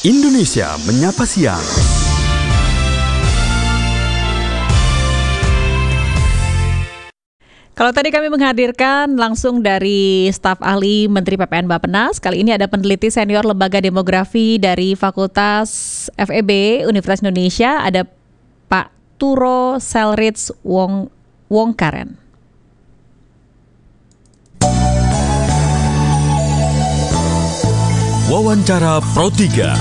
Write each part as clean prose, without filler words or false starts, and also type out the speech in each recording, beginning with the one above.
Indonesia Menyapa Siang. Kalau tadi kami menghadirkan langsung dari staf ahli Menteri PPN Bappenas, kali ini ada peneliti senior Lembaga Demografi dari Fakultas FEB Universitas Indonesia, ada Pak Turo Selrits Wongkaren. Wawancara Pro 3.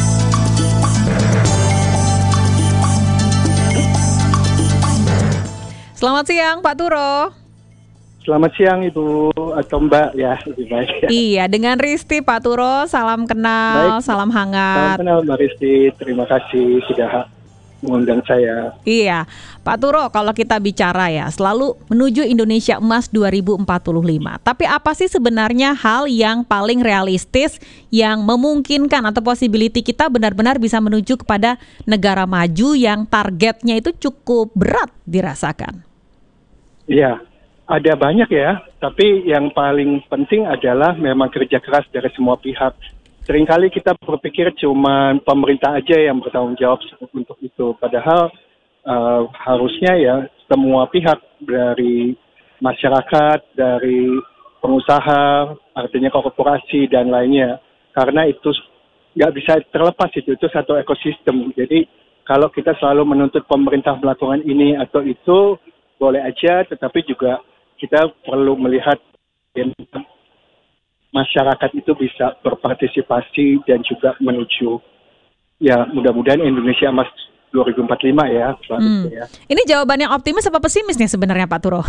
Selamat siang Pak Turo. Selamat siang Ibu atau Mbak ya, lebih baik ya. Iya, dengan Risti Pak Turo, salam kenal, Baik. salam hangat. Salam kenal Mbak Risti, terima kasih sudah mengundang saya. Iya, Pak Turo, kalau kita bicara ya, selalu menuju Indonesia Emas 2045. Tapi apa sih sebenarnya hal yang paling realistis yang memungkinkan atau possibility kita benar-benar bisa menuju kepada negara maju yang targetnya itu cukup berat dirasakan? Iya, ada banyak ya, tapi yang paling penting adalah memang kerja keras dari semua pihak. Seringkali kita berpikir cuma pemerintah aja yang bertanggung jawab untuk itu. Padahal harusnya ya semua pihak, dari masyarakat, dari pengusaha, artinya korporasi dan lainnya. Karena itu nggak bisa terlepas, itu satu ekosistem. Jadi kalau kita selalu menuntut pemerintah melakukan ini atau itu, boleh aja, tetapi juga kita perlu melihat masyarakat itu bisa berpartisipasi dan juga menuju ya mudah-mudahan Indonesia Emas 2045 ya. Ya. Ini jawaban yang optimis apa pesimis nih sebenarnya Pak Turo?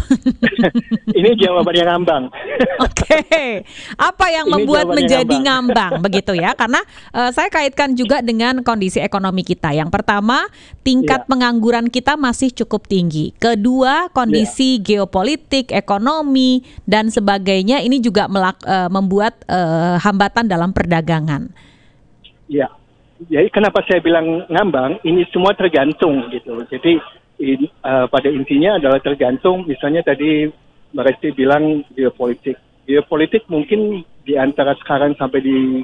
Ini jawabannya ngambang. Oke. Apa yang Ini membuat jawabannya menjadi ngambang begitu ya? Karena saya kaitkan juga dengan kondisi ekonomi kita. Yang pertama, tingkat pengangguran kita masih cukup tinggi. Kedua, kondisi geopolitik, ekonomi dan sebagainya ini juga membuat hambatan dalam perdagangan. Ya. Jadi kenapa saya bilang ngambang, ini semua tergantung gitu. Jadi pada intinya adalah tergantung, misalnya tadi Mbak Resti bilang geopolitik. Geopolitik mungkin di antara sekarang sampai di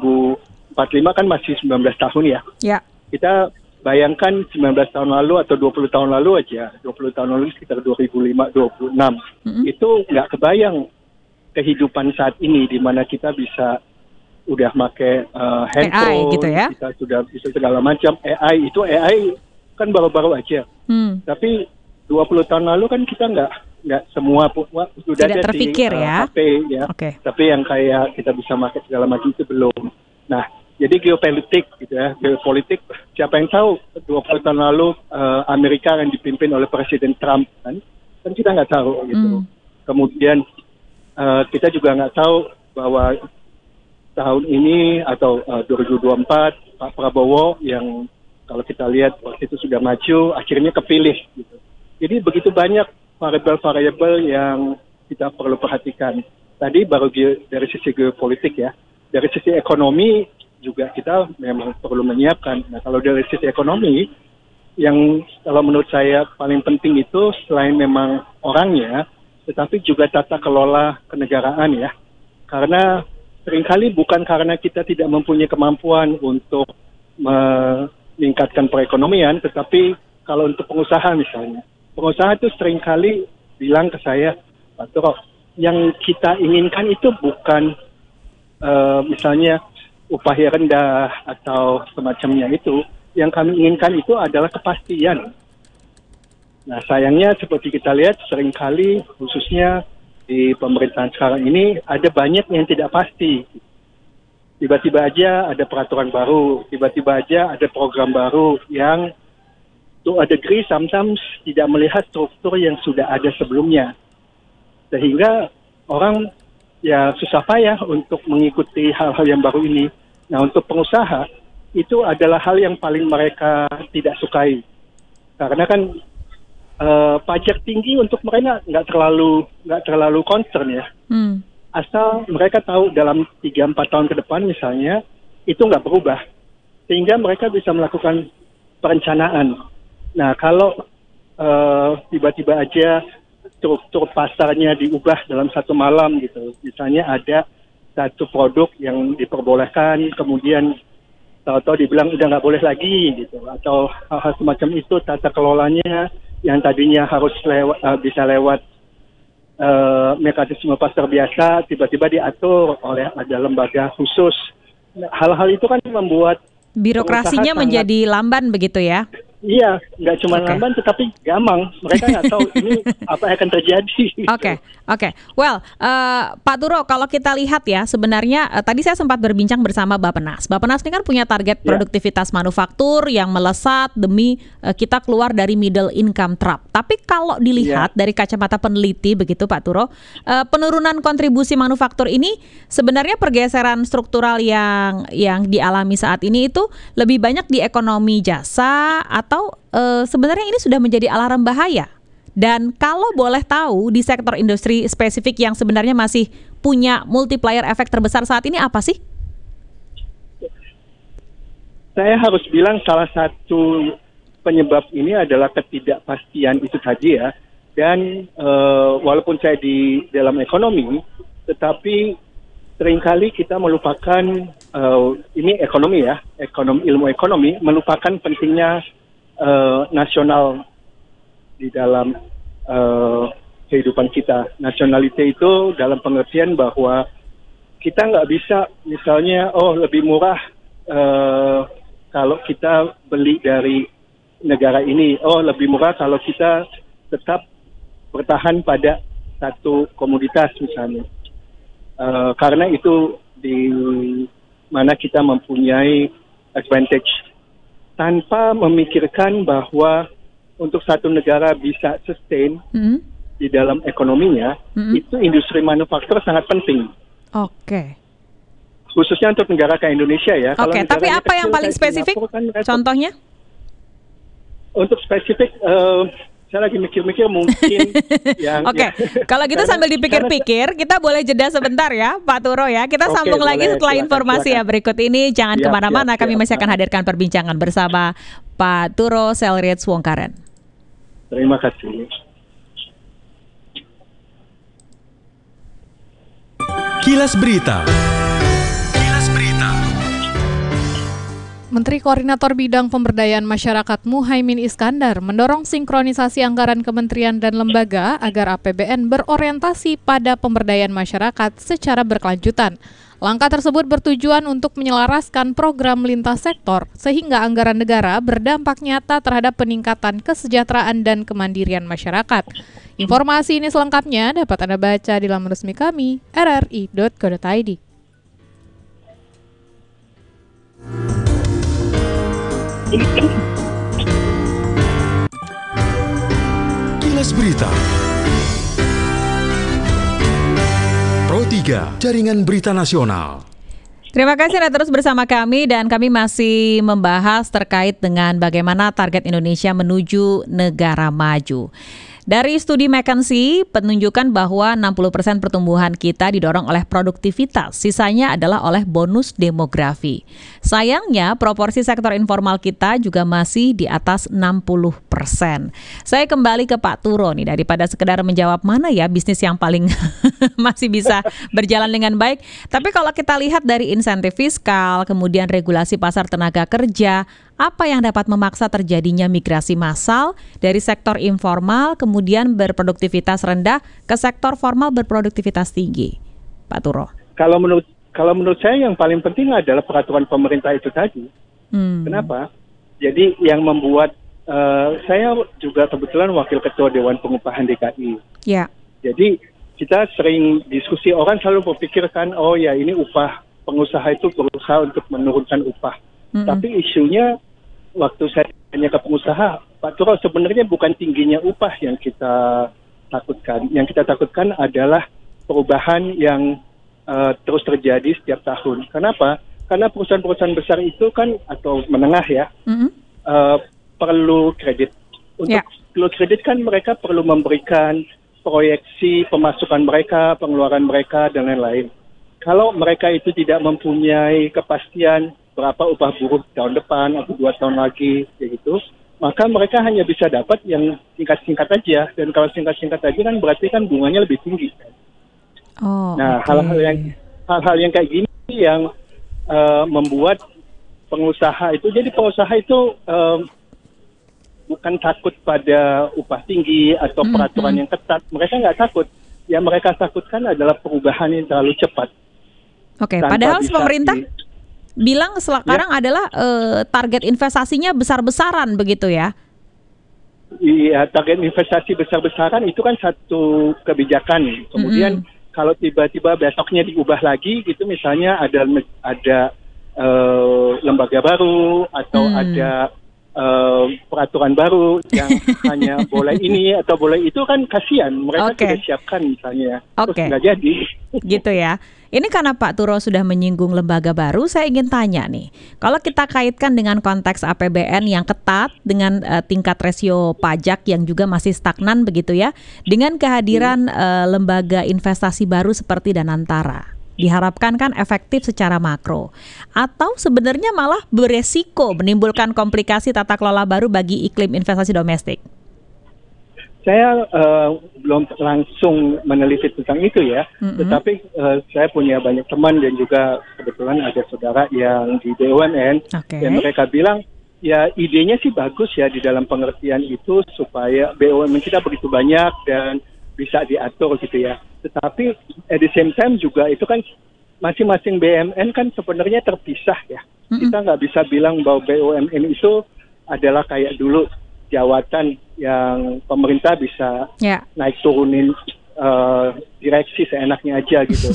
2045 kan masih 19 tahun ya. Ya. Kita bayangkan 19 tahun lalu atau 20 tahun lalu aja, 20 tahun lalu sekitar 2005-2006. Itu nggak kebayang kehidupan saat ini di mana kita bisa udah pakai handphone, AI gitu ya? Kita sudah bisa segala macam. AI kan baru-baru aja. Tapi 20 tahun lalu kan kita nggak semua sudah tidak terpikir ya. HP ya. Okay. Tapi yang kayak kita bisa pakai segala macam itu belum. Nah, jadi geopolitik gitu ya. Geopolitik, siapa yang tahu 20 tahun lalu Amerika akan dipimpin oleh Presiden Trump kan kita nggak tahu gitu. Kemudian kita juga nggak tahu bahwa tahun ini atau 2024 Pak Prabowo yang kalau kita lihat waktu itu sudah maju, akhirnya kepilih gitu. Jadi begitu banyak variabel-variabel yang kita perlu perhatikan. Tadi baru dari sisi geopolitik ya. Dari sisi ekonomi juga kita memang perlu menyiapkan. Nah, kalau dari sisi ekonomi, yang kalau menurut saya paling penting itu selain memang orangnya, tetapi juga tata kelola kenegaraan ya. Karena seringkali bukan karena kita tidak mempunyai kemampuan untuk meningkatkan perekonomian, tetapi kalau untuk pengusaha misalnya, pengusaha itu seringkali bilang ke saya, Pak Turo, yang kita inginkan itu bukan misalnya upah yang rendah atau semacamnya itu, yang kami inginkan itu adalah kepastian. Nah sayangnya seperti kita lihat seringkali khususnya di pemerintahan sekarang ini ada banyak yang tidak pasti. Tiba-tiba aja ada peraturan baru, tiba-tiba aja ada program baru yang to a degree sometimes tidak melihat struktur yang sudah ada sebelumnya. Sehingga orang ya susah payah untuk mengikuti hal-hal yang baru ini. Nah untuk pengusaha itu adalah hal yang paling mereka tidak sukai. Karena kan pajak tinggi untuk mereka nggak terlalu concern ya. Asal mereka tahu dalam 3-4 tahun ke depan misalnya itu nggak berubah, sehingga mereka bisa melakukan perencanaan. Nah kalau tiba-tiba aja struktur pasarnya diubah dalam satu malam gitu, misalnya ada satu produk yang diperbolehkan, kemudian tahu-tahu dibilang udah nggak boleh lagi gitu, atau hal-hal semacam itu. Tata kelolanya yang tadinya harus bisa lewat mekanisme pasar biasa, tiba-tiba diatur oleh ada lembaga khusus. Hal-hal itu kan membuat birokrasinya menjadi lamban begitu ya? Iya, nggak cuma lamban tetapi gamang. Mereka nggak tahu ini apa yang akan terjadi. Oke. Well, Pak Turo, kalau kita lihat ya, sebenarnya tadi saya sempat berbincang bersama Bappenas. Bappenas ini kan punya target produktivitas manufaktur yang melesat demi kita keluar dari middle income trap. Tapi kalau dilihat dari kacamata peneliti begitu Pak Turo, penurunan kontribusi manufaktur ini sebenarnya pergeseran struktural yang dialami saat ini itu lebih banyak di ekonomi jasa atau sebenarnya ini sudah menjadi alarm bahaya. Dan kalau boleh tahu di sektor industri spesifik yang sebenarnya masih punya multiplier efek terbesar saat ini apa sih? Saya harus bilang salah satu penyebab ini adalah ketidakpastian itu tadi ya. Dan walaupun saya di dalam ekonomi, tetapi seringkali kita melupakan ini ekonomi ya, ilmu ekonomi melupakan pentingnya nasional di dalam kehidupan kita. Nationality itu dalam pengertian bahwa kita nggak bisa misalnya lebih murah kalau kita beli dari negara ini, lebih murah kalau kita tetap bertahan pada satu komoditas misalnya. Karena itu di mana kita mempunyai advantage, tanpa memikirkan bahwa untuk satu negara bisa sustain di dalam ekonominya, itu industri manufaktur sangat penting. Oke. Khususnya untuk negara kayak Indonesia ya. Oke, tapi apa yang paling spesifik? Kan contohnya? Untuk spesifik, saya lagi mikir-mikir mungkin yang... Oke, kalau gitu sambil dipikir-pikir, kita boleh jeda sebentar ya Pak Turo ya. Kita sambung lagi setelah informasi ya berikut ini. Jangan kemana-mana, kami masih akan hadirkan perbincangan bersama Pak Turo Selritz Wongkaren. Terima kasih. Kilas Berita. Menteri Koordinator Bidang Pemberdayaan Masyarakat Muhaimin Iskandar mendorong sinkronisasi anggaran kementerian dan lembaga agar APBN berorientasi pada pemberdayaan masyarakat secara berkelanjutan. Langkah tersebut bertujuan untuk menyelaraskan program lintas sektor sehingga anggaran negara berdampak nyata terhadap peningkatan kesejahteraan dan kemandirian masyarakat. Informasi ini selengkapnya dapat Anda baca di laman resmi kami rri.co.id. Kilas Berita. Pro 3, Jaringan Berita Nasional. Terima kasih Anda terus bersama kami dan kami masih membahas terkait dengan bagaimana target Indonesia menuju negara maju. Dari studi McKinsey menunjukkan bahwa 60% pertumbuhan kita didorong oleh produktivitas, sisanya adalah oleh bonus demografi. Sayangnya, proporsi sektor informal kita juga masih di atas 60%. Saya kembali ke Pak Turo nih, daripada sekedar menjawab mana ya bisnis yang paling masih bisa berjalan dengan baik. Tapi kalau kita lihat dari insentif fiskal, kemudian regulasi pasar tenaga kerja, apa yang dapat memaksa terjadinya migrasi massal dari sektor informal kemudian berproduktivitas rendah ke sektor formal berproduktivitas tinggi, Pak Turo? Kalau menurut saya yang paling penting adalah peraturan pemerintah itu tadi. Kenapa? Jadi yang membuat saya juga kebetulan wakil ketua Dewan Pengupahan DKI. Ya. Jadi kita sering diskusi, orang selalu berpikirkan ini upah pengusaha itu berusaha untuk menurunkan upah. Tapi isunya waktu saya tanya ke pengusaha, Pak Turo, sebenarnya bukan tingginya upah yang kita takutkan. Yang kita takutkan adalah perubahan yang terus terjadi setiap tahun. Kenapa? Karena perusahaan-perusahaan besar itu kan, atau menengah ya, perlu kredit. Untuk perlu kredit kan mereka perlu memberikan proyeksi pemasukan mereka, pengeluaran mereka, dan lain-lain. Kalau mereka itu tidak mempunyai kepastian berapa upah buruh tahun depan atau 2 tahun lagi, gitu, maka mereka hanya bisa dapat yang singkat-singkat aja. Dan kalau singkat-singkat aja kan berarti kan bunganya lebih tinggi. Hal-hal yang kayak gini yang membuat pengusaha itu, jadi pengusaha itu bukan takut pada upah tinggi atau peraturan yang ketat. Mereka nggak takut. Yang mereka takutkan adalah perubahan yang terlalu cepat. Oke, padahal pemerintah bilang sekarang adalah target investasinya besar-besaran begitu ya? Iya, target investasi besar-besaran itu kan satu kebijakan. Kemudian kalau tiba-tiba besoknya diubah lagi gitu, misalnya ada lembaga baru atau ada peraturan baru yang hanya boleh ini atau boleh itu, kan kasihan. Mereka sudah siapkan misalnya, terus nggak jadi. Gitu ya. Ini karena Pak Turo sudah menyinggung lembaga baru, saya ingin tanya nih, kalau kita kaitkan dengan konteks APBN yang ketat, dengan tingkat rasio pajak yang juga masih stagnan begitu ya, dengan kehadiran lembaga investasi baru seperti Danantara, diharapkan kan efektif secara makro, atau sebenarnya malah beresiko menimbulkan komplikasi tata kelola baru bagi iklim investasi domestik? Saya belum langsung meneliti tentang itu ya, tetapi saya punya banyak teman dan juga kebetulan ada saudara yang di BUMN, dan mereka bilang ya idenya sih bagus ya di dalam pengertian itu supaya BUMN kita begitu banyak dan bisa diatur gitu ya. Tetapi at the same time juga itu kan masing-masing BUMN kan sebenarnya terpisah ya. Kita nggak bisa bilang bahwa BUMN itu adalah kayak dulu jawatan yang pemerintah bisa naik turunin direksi seenaknya aja gitu.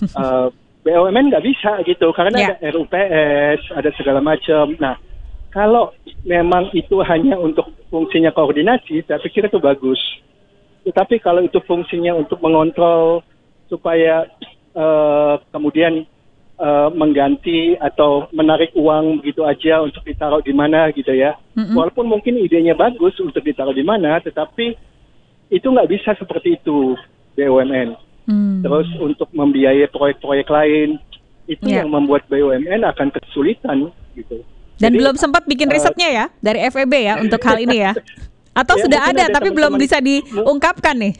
BUMN nggak bisa gitu karena ada RUPS, ada segala macam. Nah, kalau memang itu hanya untuk fungsinya koordinasi, saya pikir itu bagus. Tetapi kalau itu fungsinya untuk mengontrol supaya kemudian mengganti atau menarik uang begitu aja untuk ditaruh di mana gitu ya. Walaupun mungkin idenya bagus untuk ditaruh di mana, tetapi itu nggak bisa seperti itu BUMN. Terus untuk membiayai proyek-proyek lain, itu yang membuat BUMN akan kesulitan gitu. Dan belum sempat bikin risetnya ya dari FEB ya untuk hal ini ya? Atau sudah ada tapi belum bisa diungkapkan nih?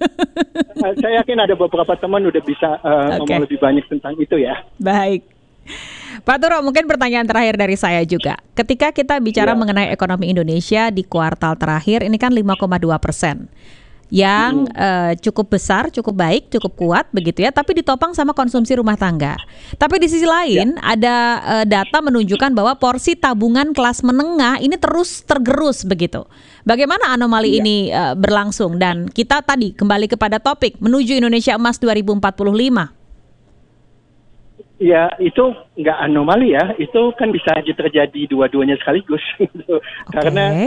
Saya yakin ada beberapa teman udah bisa ngomong lebih banyak tentang itu ya. Baik. Pak Turo, mungkin pertanyaan terakhir dari saya juga. Ketika kita bicara mengenai ekonomi Indonesia di kuartal terakhir, ini kan 5,2%. Yang cukup besar, cukup baik, cukup kuat begitu ya, tapi ditopang sama konsumsi rumah tangga. Tapi di sisi lain ada data menunjukkan bahwa porsi tabungan kelas menengah ini terus tergerus begitu. Bagaimana anomali ini berlangsung? Dan kita tadi kembali kepada topik menuju Indonesia Emas 2045. Ya, itu nggak anomali ya, itu kan bisa aja terjadi dua-duanya sekaligus. Karena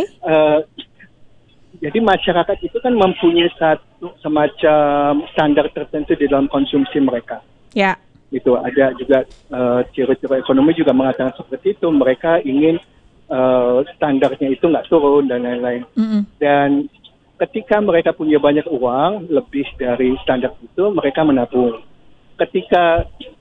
jadi masyarakat itu kan mempunyai satu semacam standar tertentu di dalam konsumsi mereka. Ya. Itu ada juga ciri-ciri ekonomi juga mengatakan seperti itu. Mereka ingin standarnya itu nggak turun dan lain-lain. Dan ketika mereka punya banyak uang lebih dari standar itu, mereka menabung. Ketika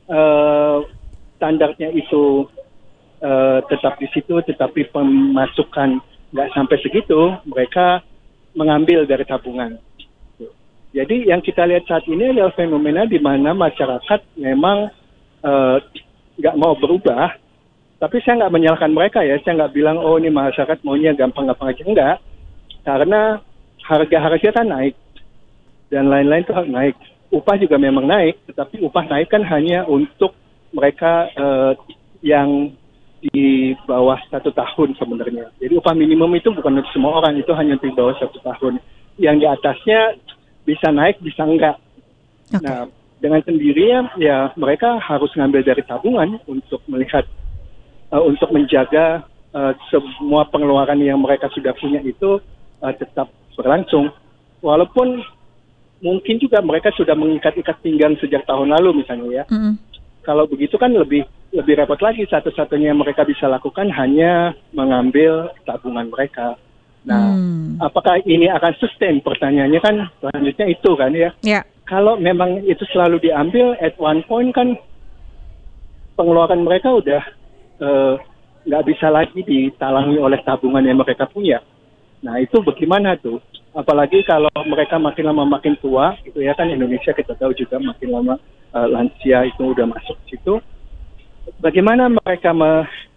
standarnya itu tetap di situ, tetapi pemasukan nggak sampai segitu, mereka mengambil dari tabungan. Jadi yang kita lihat saat ini adalah fenomena di mana masyarakat memang nggak mau berubah. Tapi saya nggak menyalahkan mereka ya. Saya nggak bilang oh ini masyarakat maunya gampang-gampang aja, enggak. Karena harga-harga kan naik dan lain-lain itu naik. Upah juga memang naik, tetapi upah naik kan hanya untuk mereka yang di bawah 1 tahun sebenarnya. Jadi upah minimum itu bukan untuk semua orang, itu hanya di bawah 1 tahun. Yang di atasnya bisa naik, bisa enggak. Nah, dengan sendirinya ya mereka harus ngambil dari tabungan untuk melihat, untuk menjaga semua pengeluaran yang mereka sudah punya itu tetap berlangsung. Walaupun mungkin juga mereka sudah mengikat-ikat pinggang sejak tahun lalu misalnya ya. Kalau begitu kan lebih repot lagi. Satu-satunya yang mereka bisa lakukan hanya mengambil tabungan mereka. Nah, apakah ini akan sustain? Pertanyaannya kan selanjutnya itu kan ya. Kalau memang itu selalu diambil, at one point kan pengeluaran mereka udah nggak bisa lagi ditalangi oleh tabungan yang mereka punya. Nah, itu bagaimana tuh? Apalagi kalau mereka makin lama makin tua, gitu ya kan, Indonesia kita tahu juga makin lama lansia itu udah masuk situ. Bagaimana mereka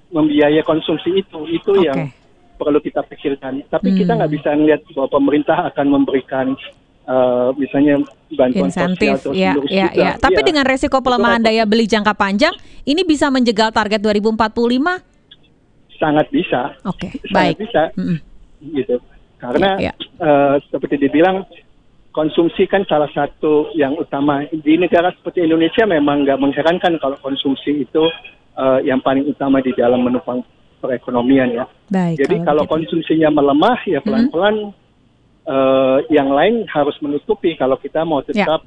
membiayai konsumsi itu yang perlu kita pikirkan. Tapi kita nggak bisa melihat bahwa pemerintah akan memberikan misalnya bantuan insentif, sosial ya. Tapi dengan resiko pelemahan daya beli jangka panjang, ini bisa menjegal target 2045? Sangat bisa. Baik. Bisa, gitu. Karena seperti dibilang, konsumsi kan salah satu yang utama. Di negara seperti Indonesia memang nggak mengherankan kalau konsumsi itu yang paling utama di dalam menopang perekonomian ya. Baik, jadi kalau konsumsinya melemah ya pelan-pelan yang lain harus menutupi kalau kita mau tetap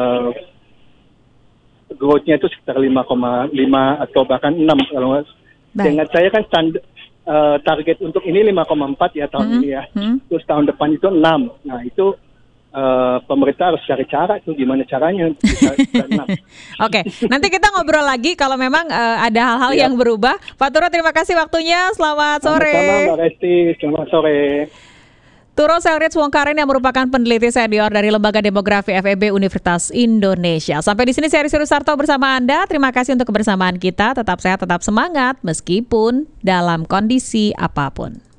growth-nya itu sekitar 5,5 atau bahkan 6 kalau ingat saya kan target untuk ini 5,4 ya tahun ini ya. Terus tahun depan itu 6. Nah itu pemerintah harus cari cara tuh gimana caranya bisa 6. Nanti kita ngobrol lagi kalau memang ada hal-hal yang berubah. Pak Turo, terima kasih waktunya. Selamat sore. Sama-sama Mbak Resti, selamat sore. Turo Selrits Wongkaren yang merupakan peneliti senior dari Lembaga Demografi FEB Universitas Indonesia. Sampai di sini saya Rizky Rusarto bersama Anda. Terima kasih untuk kebersamaan kita. Tetap sehat, tetap semangat meskipun dalam kondisi apapun.